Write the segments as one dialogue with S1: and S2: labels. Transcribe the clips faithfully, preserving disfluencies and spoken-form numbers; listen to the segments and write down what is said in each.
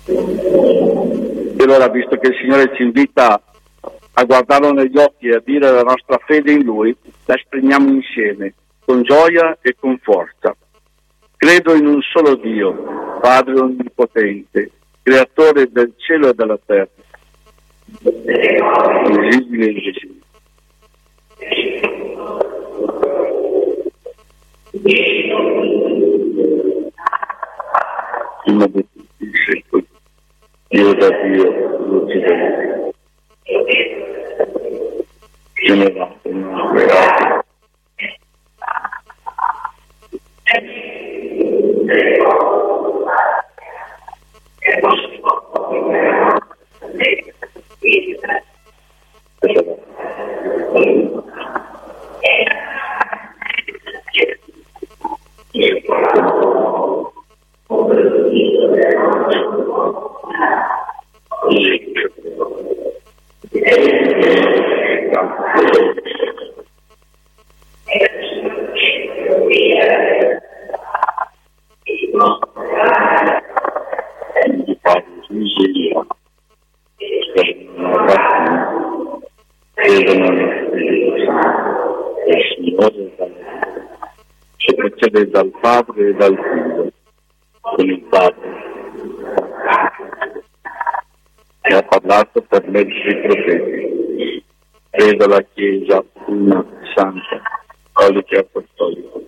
S1: E allora, visto che il Signore ci invita a guardarlo negli occhi e a dire la nostra fede in Lui, la esprimiamo insieme, con gioia e con forza. Credo in un solo Dio, Padre Onnipotente, Creatore del cielo e della terra, visibile e invisibile. Prima di tutti i secoli, Dio da Dio, luce da Dio, generato in un creato. Dal Padre e dal Figlio, con il Padre, che ha parlato per mezzo dei profeti. Credo alla Chiesa una, santa, cattolica e apostolica.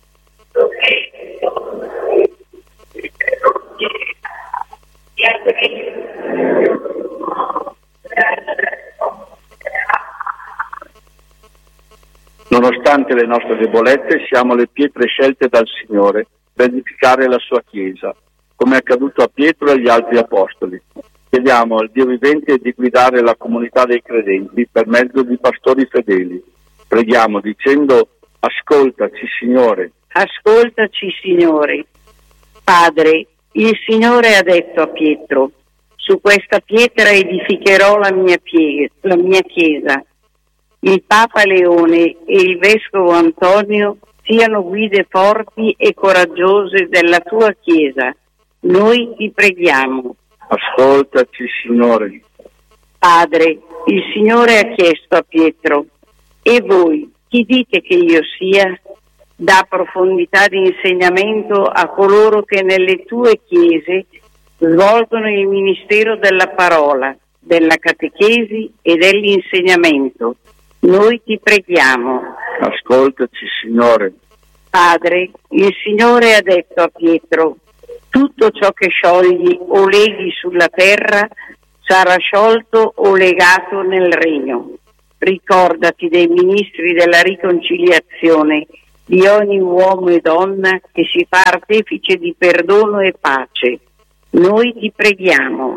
S1: Nonostante le nostre debolezze, siamo le pietre scelte dal Signore per edificare la sua Chiesa, come è accaduto a Pietro e agli altri apostoli. Chiediamo al Dio vivente di guidare la comunità dei credenti per mezzo di pastori fedeli. Preghiamo dicendo: ascoltaci, Signore.
S2: Ascoltaci, Signore. Padre, il Signore ha detto a Pietro: su questa pietra edificherò la mia, pie- la mia Chiesa. Il Papa Leone e il Vescovo Antonio siano guide forti e coraggiose della tua Chiesa. Noi ti preghiamo.
S1: Ascoltaci, Signore.
S2: Padre, il Signore ha chiesto a Pietro: e voi chi dite che io sia? Dà profondità di insegnamento a coloro che nelle tue chiese svolgono il ministero della parola, della catechesi e dell'insegnamento. Noi ti preghiamo.
S1: Ascoltaci, Signore.
S2: Padre, il Signore ha detto a Pietro: tutto ciò che sciogli o leghi sulla terra sarà sciolto o legato nel regno. Ricordati dei ministri della riconciliazione, di ogni uomo e donna che si fa artefice di perdono e pace. Noi ti preghiamo.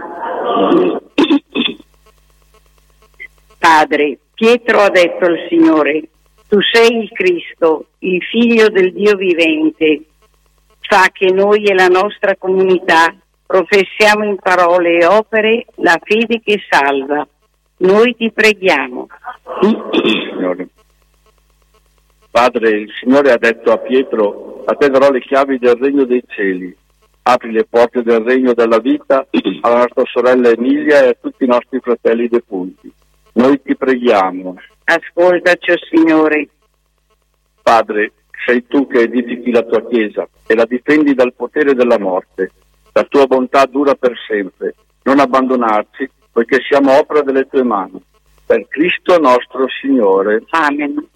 S2: Padre, Pietro ha detto al Signore: tu sei il Cristo, il Figlio del Dio vivente. Fa che noi e la nostra comunità professiamo in parole e opere la fede che salva. Noi ti preghiamo.
S1: Signore. Padre, il Signore ha detto a Pietro: a te darò le chiavi del regno dei cieli. Apri le porte del regno della vita alla nostra sorella Emilia e a tutti i nostri fratelli defunti. Noi ti preghiamo.
S2: Ascoltaci, oh Signore.
S1: Padre, sei tu che edifichi la tua Chiesa e la difendi dal potere della morte. La tua bontà dura per sempre. Non abbandonarci, poiché siamo opera delle tue mani. Per Cristo nostro Signore.
S2: Amen.